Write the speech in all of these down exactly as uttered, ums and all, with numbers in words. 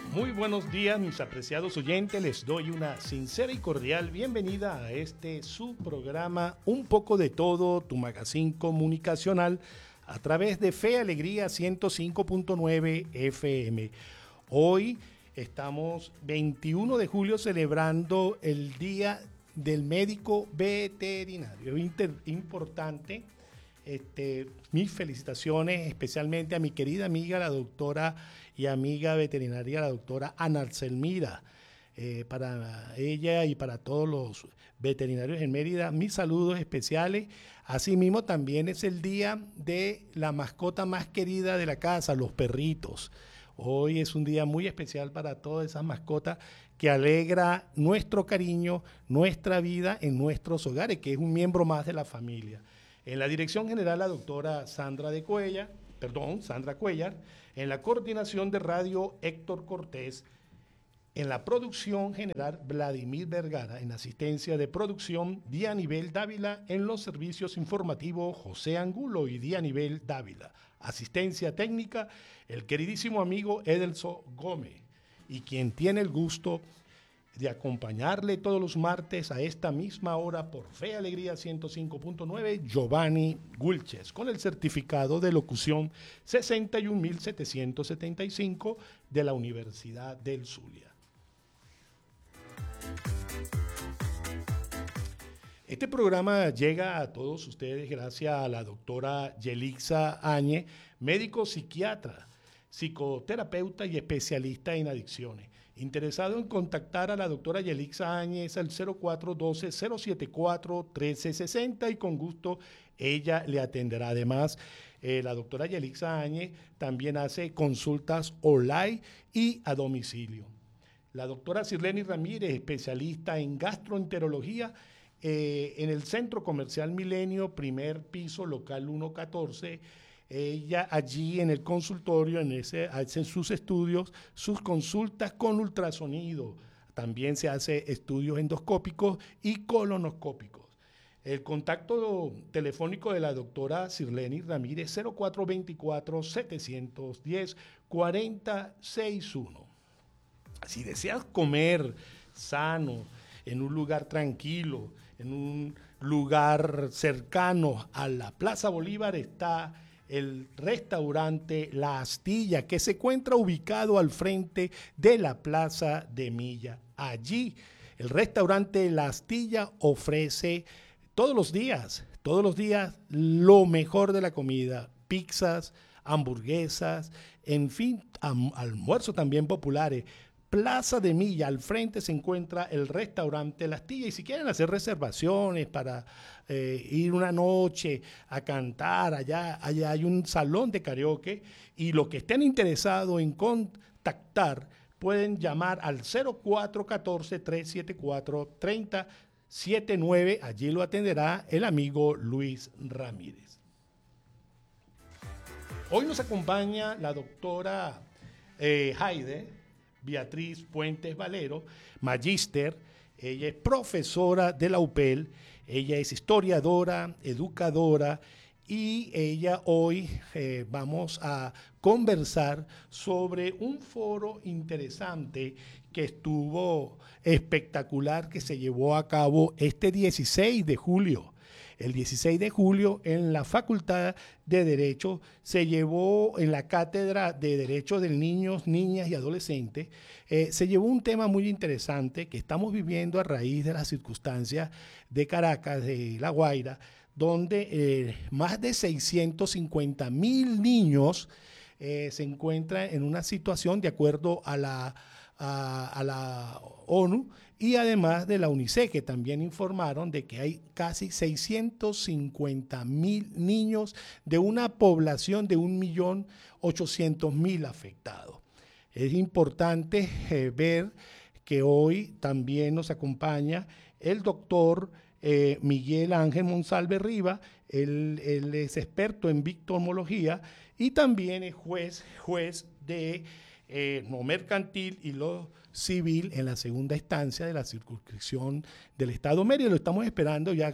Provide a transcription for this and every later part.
Muy buenos días, mis apreciados oyentes. Les doy una sincera y cordial bienvenida a este su programa Un poco de todo, tu magazine comunicacional a través de Fe Alegría ciento cinco punto nueve F M. Hoy estamos veintiuno de julio celebrando el Día del Médico Veterinario. Inter- importante. Este, mis felicitaciones especialmente a mi querida amiga, la doctora y amiga veterinaria, la doctora Ana Arcelmira. Eh, para ella y para todos los veterinarios en Mérida, mis saludos especiales. Asimismo, también es el día de la mascota más querida de la casa, los perritos. Hoy es un día muy especial para todas esas mascotas que alegra nuestro cariño, nuestra vida en nuestros hogares, que es un miembro más de la familia. En la dirección general, la doctora Sandra de Cuellar, perdón, Sandra Cuellar. En la coordinación de radio, Héctor Cortés. En la producción general, Vladimir Vergara. En asistencia de producción, Dianibel Dávila. En los servicios informativos, José Angulo y Dianibel Dávila. Asistencia técnica, el queridísimo amigo Edelso Gómez. Y quien tiene el gusto de acompañarle todos los martes a esta misma hora por Fe Alegría ciento cinco punto nueve, Giovanni Gulches, con el certificado de locución sesenta y un mil setecientos setenta y cinco de la Universidad del Zulia. Este programa llega a todos ustedes gracias a la doctora Yelixa Áñez, médico psiquiatra, psicoterapeuta y especialista en adicciones. Interesado en contactar a la doctora Yelixa Áñez al cero cuatro uno dos, cero siete cuatro, uno tres seis cero y con gusto ella le atenderá. Además, eh, la doctora Yelixa Áñez también hace consultas online y a domicilio. La doctora Sirleni Ramírez, especialista en gastroenterología, eh, en el Centro Comercial Milenio, primer piso, local ciento catorce. Ella allí en el consultorio, en ese, hacen sus estudios, sus consultas con ultrasonido. También se hace estudios endoscópicos y colonoscópicos. El contacto telefónico de la doctora Sirleni Ramírez, cero cuatro dos cuatro, siete uno cero, cuatro cero seis uno. Si deseas comer sano, en un lugar tranquilo, en un lugar cercano a la Plaza Bolívar, está el restaurante La Astilla, que se encuentra ubicado al frente de la Plaza de Milla. Allí, el restaurante La Astilla ofrece todos los días, todos los días, lo mejor de la comida, pizzas, hamburguesas, en fin, am- almuerzos también populares. Plaza de Milla, al frente se encuentra el restaurante La Astilla, y si quieren hacer reservaciones para eh, ir una noche a cantar, allá, allá hay un salón de karaoke, y los que estén interesados en contactar pueden llamar al cero cuatro uno cuatro, tres siete cuatro, tres cero siete nueve, allí lo atenderá el amigo Luis Ramírez. Hoy nos acompaña la doctora eh, Haide Beatriz Puentes Valero, magíster. Ella es profesora de la U P E L, ella es historiadora, educadora, y ella hoy eh, vamos a conversar sobre un foro interesante que estuvo espectacular, que se llevó a cabo este dieciséis de julio. El dieciséis de julio, en la Facultad de Derecho, se llevó en la Cátedra de Derechos de Niños, Niñas y Adolescentes, eh, se llevó un tema muy interesante que estamos viviendo a raíz de las circunstancias de Caracas, de La Guaira, donde eh, más de seiscientos cincuenta mil niños eh, se encuentran en una situación, de acuerdo a la, a, a la ONU, y además de la UNICEF, que también informaron de que hay casi seiscientos cincuenta mil niños de una población de un millón ochocientos mil afectados. Es importante eh, ver que hoy también nos acompaña el doctor eh, Miguel Ángel Monsalve Riva. Él, él es experto en victimología y también es juez, juez de eh, no mercantil y lo civil en la segunda instancia de la circunscripción del Estado Mérida. Lo estamos esperando, ya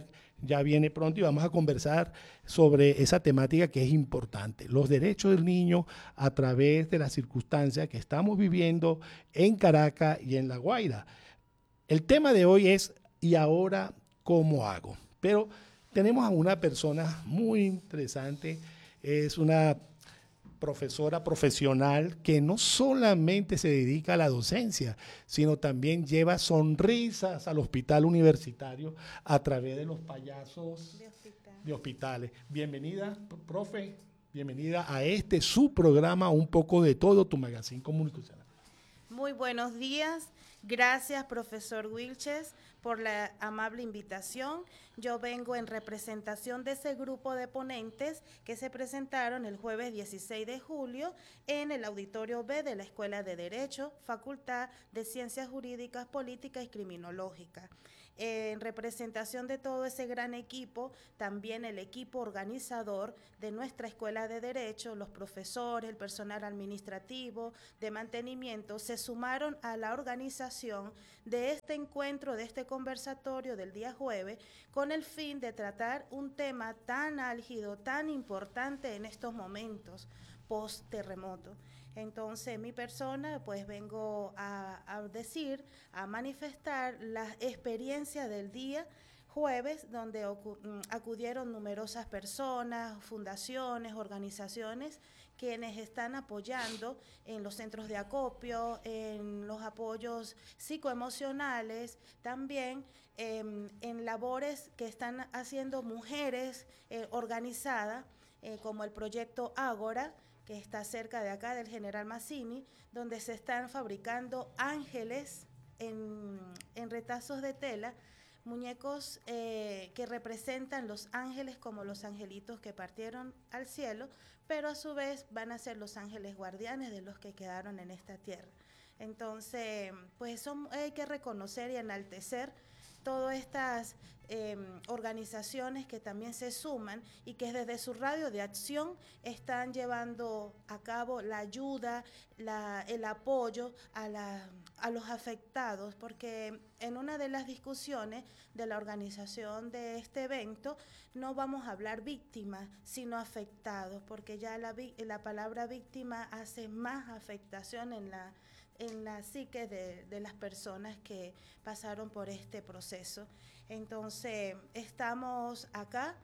ya viene pronto y vamos a conversar sobre esa temática que es importante, los derechos del niño a través de las circunstancias que estamos viviendo en Caracas y en La Guaira. El tema de hoy es ¿y ahora cómo hago? Pero tenemos a una persona muy interesante, es una profesora profesional que no solamente se dedica a la docencia, sino también lleva sonrisas al hospital universitario a través de los payasos de, hospital. de hospitales. Bienvenida, profe, bienvenida a este su programa, Un poco de todo, tu magazine comunicacional. Muy buenos días. Gracias, profesor Wilches, por la amable invitación. Yo vengo en representación de ese grupo de ponentes que se presentaron el jueves dieciséis de julio en el Auditorio B de la Escuela de Derecho, Facultad de Ciencias Jurídicas, Políticas y Criminológicas. En representación de todo ese gran equipo, también el equipo organizador de nuestra Escuela de Derecho, los profesores, el personal administrativo, de mantenimiento, se sumaron a la organización de este encuentro, de este conversatorio del día jueves, con el fin de tratar un tema tan álgido, tan importante en estos momentos post-terremoto. Entonces, mi persona, pues vengo a, a decir, a manifestar la experiencia del día jueves, donde acudieron numerosas personas, fundaciones, organizaciones, quienes están apoyando en los centros de acopio, en los apoyos psicoemocionales, también eh, en labores que están haciendo mujeres eh, organizadas, eh, como el proyecto Ágora, que está cerca de acá del General Mazzini, donde se están fabricando ángeles en, en retazos de tela, muñecos eh, que representan los ángeles como los angelitos que partieron al cielo, pero a su vez van a ser los ángeles guardianes de los que quedaron en esta tierra. Entonces, pues son, hay que reconocer y enaltecer todas estas eh, organizaciones que también se suman y que desde su radio de acción están llevando a cabo la ayuda, la, el apoyo a, la, a los afectados, porque en una de las discusiones de la organización de este evento no vamos a hablar víctimas, sino afectados, porque ya la, la palabra víctima hace más afectación en la en la psique de, de las personas que pasaron por este proceso. Entonces, estamos acá.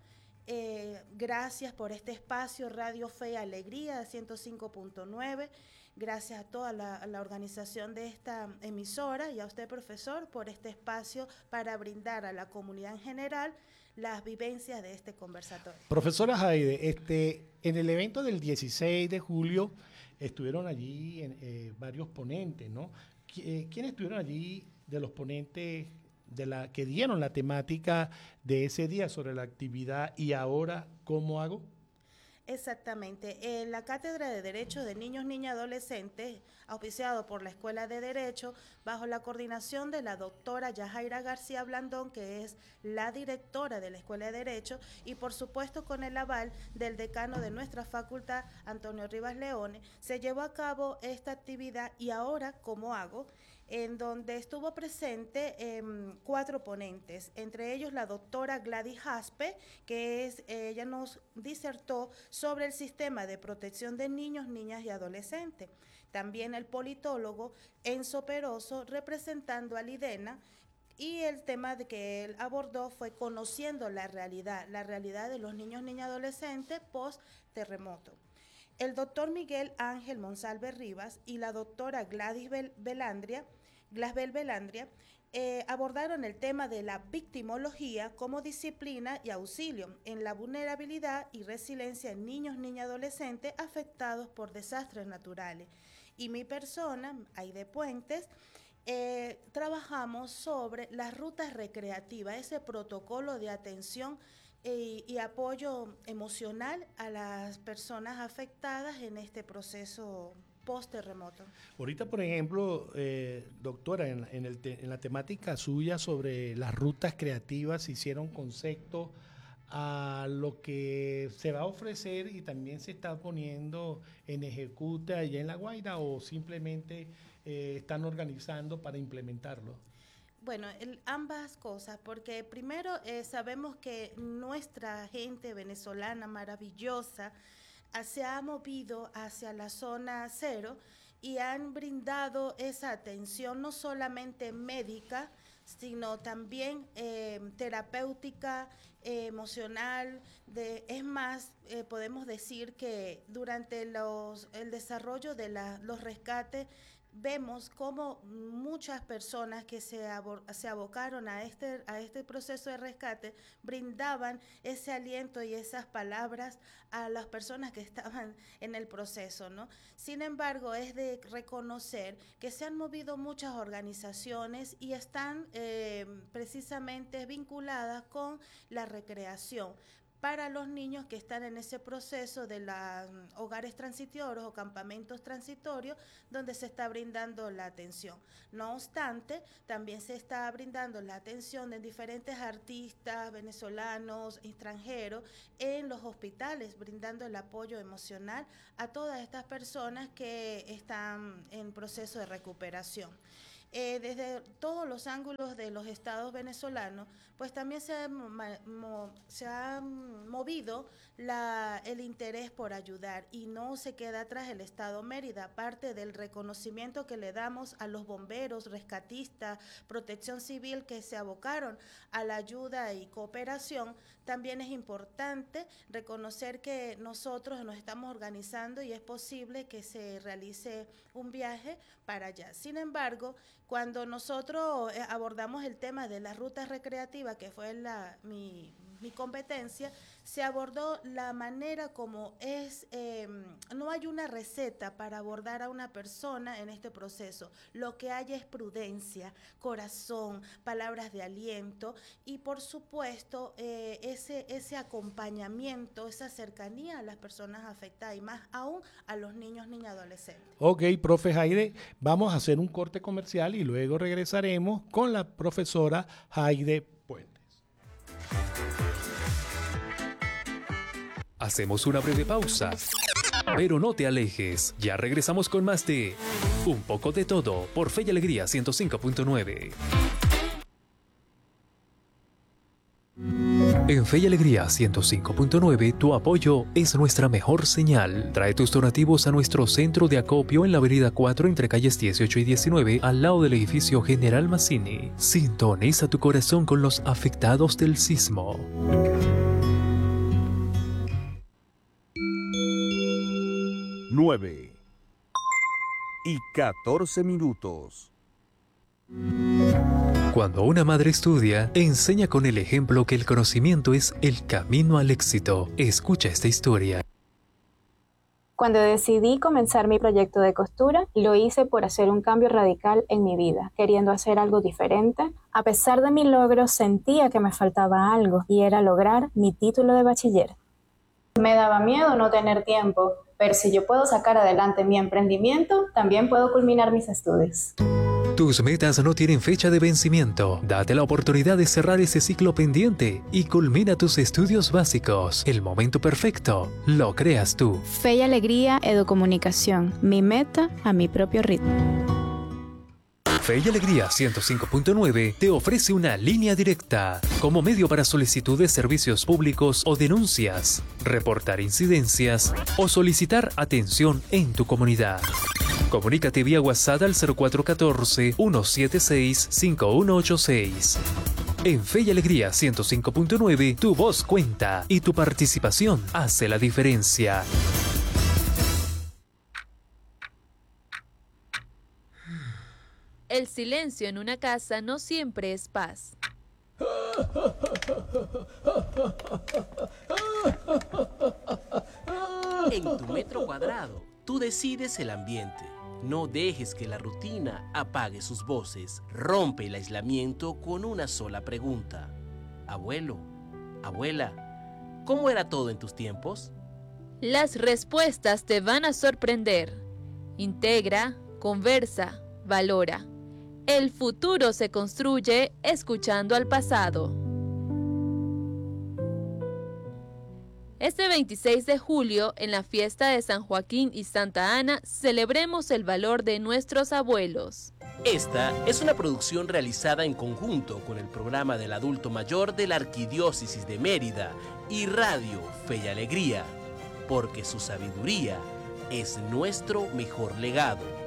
Eh, gracias por este espacio, Radio Fe y Alegría de ciento cinco punto nueve. Gracias a toda la, la organización de esta emisora y a usted, profesor, por este espacio para brindar a la comunidad en general las vivencias de este conversatorio. Profesora Jaide, este, en el evento del dieciséis de julio estuvieron allí en, eh, varios ponentes, ¿no? ¿Quiénes estuvieron allí de los ponentes de la, que dieron la temática de ese día sobre la actividad y ahora cómo hago? Exactamente. En la Cátedra de Derecho de Niños, Niñas y Adolescentes, auspiciado por la Escuela de Derecho, bajo la coordinación de la doctora Yajaira García Blandón, que es la directora de la Escuela de Derecho, y por supuesto con el aval del decano de nuestra facultad, Antonio Rivas Leone, se llevó a cabo esta actividad y ahora, ¿cómo hago?, en donde estuvo presente eh, cuatro ponentes, entre ellos la doctora Gladys Jaspe, que es, eh, ella nos disertó sobre el sistema de protección de niños, niñas y adolescentes. También el politólogo Enzo Peroso, representando a Lidena, y el tema de que él abordó fue conociendo la realidad, la realidad de los niños, niñas y adolescentes post-terremoto. El doctor Miguel Ángel Monsalve Rivas y la doctora Gladys Bel Belandria, Glasbel Belandria, eh, abordaron el tema de la victimología como disciplina y auxilio en la vulnerabilidad y resiliencia en niños, niñas y adolescentes afectados por desastres naturales. Y mi persona, Aide Puentes, eh, trabajamos sobre las rutas recreativas, ese protocolo de atención y, y apoyo emocional a las personas afectadas en este proceso post-terremoto. Ahorita, por ejemplo, eh, doctora, en, en, el te, en la temática suya sobre las rutas creativas se hicieron conceptos a lo que se va a ofrecer y también se está poniendo en ejecuta allá en La Guaira, o simplemente eh, están organizando para implementarlo. Bueno, el, ambas cosas, porque primero eh, sabemos que nuestra gente venezolana maravillosa ah, se ha movido hacia la zona cero y han brindado esa atención no solamente médica, sino también eh, terapéutica, eh, emocional. De, es más, eh, podemos decir que durante los, el desarrollo de la, los rescates, vemos cómo muchas personas que se, abor, se abocaron a este, a este proceso de rescate brindaban ese aliento y esas palabras a las personas que estaban en el proceso, ¿no? Sin embargo, es de reconocer que se han movido muchas organizaciones y están eh, precisamente vinculadas con la recreación para los niños que están en ese proceso de los um, hogares transitorios o campamentos transitorios donde se está brindando la atención. No obstante, también se está brindando la atención de diferentes artistas venezolanos, extranjeros, en los hospitales, brindando el apoyo emocional a todas estas personas que están en proceso de recuperación. Eh, desde todos los ángulos de los estados venezolanos, pues también se ha, mo, se ha movido la, el interés por ayudar y no se queda atrás el estado Mérida, aparte del reconocimiento que le damos a los bomberos, rescatistas, protección civil que se abocaron a la ayuda y cooperación. También es importante reconocer que nosotros nos estamos organizando y es posible que se realice un viaje para allá. Sin embargo, cuando nosotros abordamos el tema de las rutas recreativas, que fue la, mi, mi competencia, se abordó la manera como es, eh, no hay una receta para abordar a una persona en este proceso. Lo que hay es prudencia, corazón, palabras de aliento y por supuesto eh, ese, ese acompañamiento, esa cercanía a las personas afectadas y más aún a los niños, niñas, adolescentes. Ok, profe Jaide, vamos a hacer un corte comercial y luego regresaremos con la profesora Jaide Puentes. Hacemos una breve pausa, pero no te alejes, ya regresamos con más de Un poco de todo por Fe y Alegría ciento cinco punto nueve. En Fe y Alegría ciento cinco punto nueve, tu apoyo es nuestra mejor señal. Trae tus donativos a nuestro centro de acopio en la avenida cuatro entre calles dieciocho y diecinueve, al lado del edificio General Mazzini. Sintoniza tu corazón con los afectados del sismo. nueve y catorce minutos. Cuando una madre estudia, enseña con el ejemplo que el conocimiento es el camino al éxito. Escucha esta historia. Cuando decidí comenzar mi proyecto de costura, lo hice por hacer un cambio radical en mi vida, queriendo hacer algo diferente. A pesar de mi logro, sentía que me faltaba algo, y era lograr mi título de bachiller. Me daba miedo no tener tiempo, pero si yo puedo sacar adelante mi emprendimiento, también puedo culminar mis estudios. Tus metas no tienen fecha de vencimiento. Date la oportunidad de cerrar ese ciclo pendiente y culmina tus estudios básicos. El momento perfecto lo creas tú. Fe y Alegría Educomunicación. Mi meta a mi propio ritmo. Fe y Alegría ciento cinco punto nueve te ofrece una línea directa como medio para solicitud de servicios públicos o denuncias, reportar incidencias o solicitar atención en tu comunidad. Comunícate vía WhatsApp al cero cuatro uno cuatro, uno siete seis, cinco uno ocho seis. En Fe y Alegría ciento cinco punto nueve, tu voz cuenta y tu participación hace la diferencia. El silencio en una casa no siempre es paz. En tu metro cuadrado, tú decides el ambiente. No dejes que la rutina apague sus voces. Rompe el aislamiento con una sola pregunta. Abuelo, abuela, ¿cómo era todo en tus tiempos? Las respuestas te van a sorprender. Integra, conversa, valora. El futuro se construye escuchando al pasado. Este veintiséis de julio, en la fiesta de San Joaquín y Santa Ana, celebremos el valor de nuestros abuelos. Esta es una producción realizada en conjunto con el programa del adulto mayor de la Arquidiócesis de Mérida y Radio Fe y Alegría, porque su sabiduría es nuestro mejor legado.